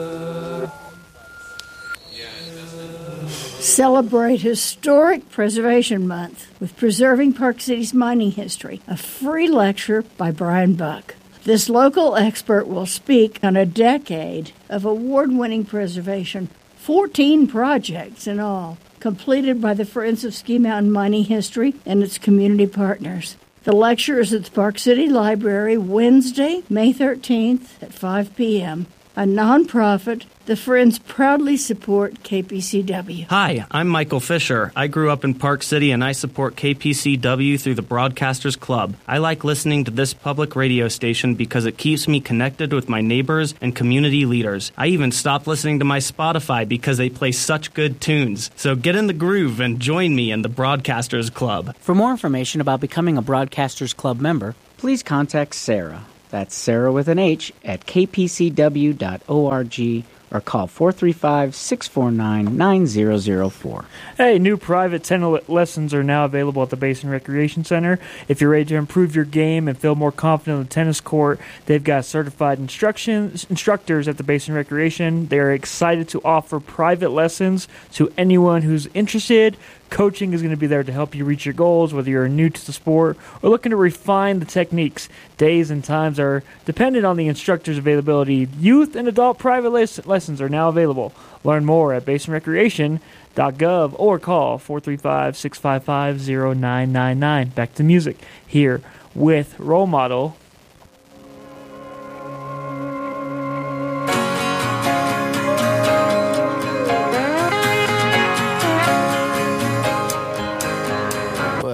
Celebrate Historic Preservation Month with Preserving Park City's Mining History, a free lecture by Brian Buck. This local expert will speak on a decade of award-winning preservation, 14 projects in all, completed by the Friends of Ski Mountain Mining History and its community partners. The lecture is at the Park City Library Wednesday, May 13th at 5 p.m. A nonprofit, the Friends proudly support KPCW. Hi, I'm Michael Fisher. I grew up in Park City and I support KPCW through the Broadcasters Club. I like listening to this public radio station because it keeps me connected with my neighbors and community leaders. I even stopped listening to my Spotify because they play such good tunes. So get in the groove and join me in the Broadcasters Club. For more information about becoming a Broadcasters Club member, please contact Sarah. That's Sarah with an H at kpcw.org or call 435-649-9004. Hey, new private tennis lessons are now available at the Basin Recreation Center. If you're ready to improve your game and feel more confident on the tennis court, they've got certified instructors at the Basin Recreation. They are excited to offer private lessons to anyone who's interested. Coaching is going to be there to help you reach your goals, whether you're new to the sport or looking to refine the techniques. Days and times are dependent on the instructor's availability. Youth and adult private lessons are now available. Learn more at basinrecreation.gov or call 435-655-0999. Back to music here with role model